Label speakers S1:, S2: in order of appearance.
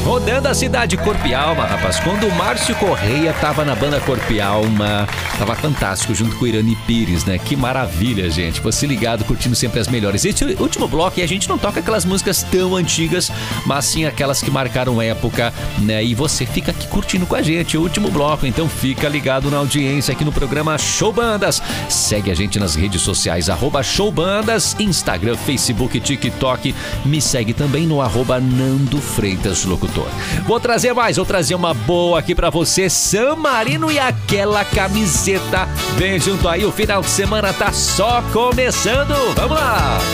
S1: Rodando a cidade Corpo e Alma, rapaz. Quando o Márcio Correia tava na banda Corpo e Alma, tava fantástico, junto com o Irani Pires, né? Que maravilha, gente. Você ligado, curtindo sempre as melhores. Esse último bloco, e a gente não toca aquelas músicas tão antigas, mas sim aquelas que marcaram época, né? E você fica aqui curtindo com a gente o último bloco, então fica ligado na audiência aqui no programa Show Bandas. Segue a gente nas redes sociais, @showbandas, Instagram, Facebook, TikTok. Me segue também no @Nando Freitas Locutor. Vou trazer uma boa aqui pra você, San Marino e aquela camiseta. Vem junto aí, o final de semana tá só começando. Vamos lá!